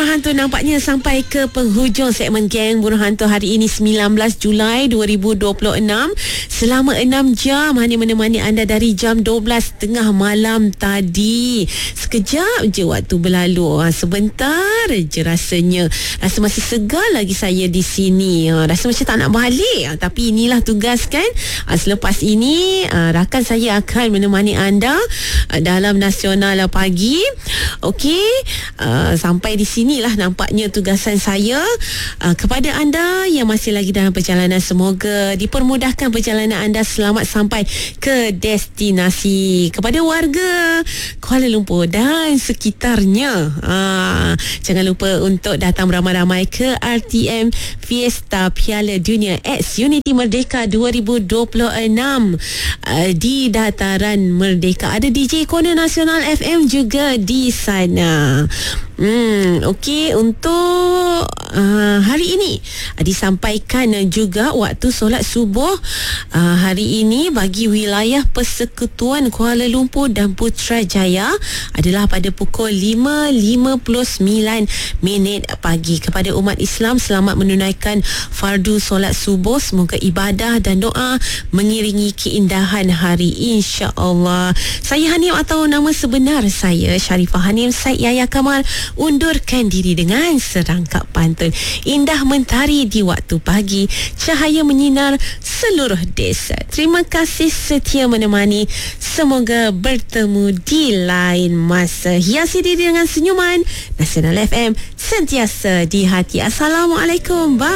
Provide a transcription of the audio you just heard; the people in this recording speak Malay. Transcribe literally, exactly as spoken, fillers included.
Buruh Hantu nampaknya sampai ke penghujung segmen Geng Buruh Hantu hari ini sembilan belas Julai dua ribu dua puluh enam. Selama enam jam Hani menemani anda dari jam dua belas tengah malam tadi. Sekejap je waktu berlalu. Ha, sebentar je rasanya. Rasa masih segar lagi saya di sini. Ha, rasa macam tak nak balik. Ha, tapi inilah tugas kan. Ha, selepas ini ha, rakan saya akan menemani anda ha, dalam Nasional Pagi. Okey. Uh, sampai di sinilah nampaknya tugasan saya uh, kepada anda yang masih lagi dalam perjalanan. Semoga dipermudahkan perjalanan anda selamat sampai ke destinasi. Kepada warga Kuala Lumpur dan sekitarnya, uh, jangan lupa untuk datang beramai-ramai ke R T M Fiesta Piala Dunia X Unity Merdeka dua ribu dua puluh enam uh, di Dataran Merdeka. Ada D J Corner Nasional F M juga di sana. Hmm, okey, untuk uh, hari ini uh, disampaikan uh, juga waktu solat subuh uh, hari ini bagi wilayah Persekutuan Kuala Lumpur dan Putrajaya adalah pada pukul lima lima puluh sembilan minit pagi. Kepada umat Islam, selamat menunaikan fardu solat subuh. Semoga ibadah dan doa mengiringi keindahan hari, insya-Allah. Saya Hanim atau nama sebenar saya Sharifah Hanim Said Yahya Kamal undurkan diri dengan serangkap pantun. Indah mentari di waktu pagi, cahaya menyinar seluruh desa. Terima kasih setia menemani. Semoga bertemu di lain masa. Hiasi diri dengan senyuman. Nasional F M sentiasa di hati. Assalamualaikum. Bye.